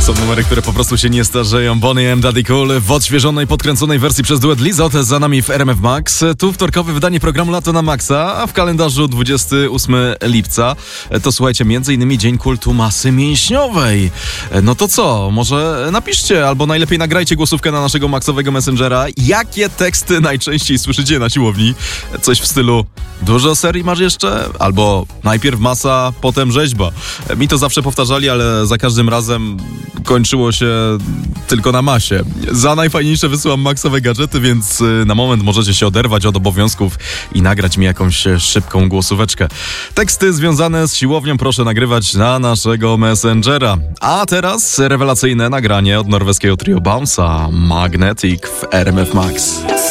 Są numery, które po prostu się nie starzeją. Bonnie M, Daddy Cool w odświeżonej, podkręconej wersji przez duet Lizot za nami w RMF Max. Tu wtorkowe wydanie programu Lato na Maxa, a w kalendarzu 28 lipca. To słuchajcie, m.in. Dzień Kultu Masy Mięśniowej. No to co? Może napiszcie, albo najlepiej nagrajcie głosówkę na naszego Maxowego Messengera. Jakie teksty najczęściej słyszycie na siłowni? Coś w stylu: dużo serii masz jeszcze? Albo najpierw masa, potem rzeźba. Mi to zawsze powtarzali, ale za każdym razem kończyło się tylko na masie. Za najfajniejsze wysyłam Maxowe gadżety, więc na moment możecie się oderwać od obowiązków i nagrać mi jakąś szybką głosóweczkę. Teksty związane z siłownią proszę nagrywać na naszego Messengera. A teraz rewelacyjne nagranie od norweskiego trio Bounce'a, Magnetic w RMF Max.